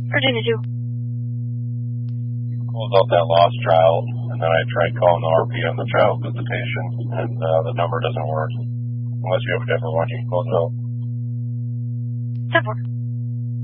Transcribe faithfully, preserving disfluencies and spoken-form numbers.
Virginia two. Close out that lost child, and then I tried calling the R P on the child visitation, and uh, the number doesn't work. Unless you have a different one, you can close it out. ten four.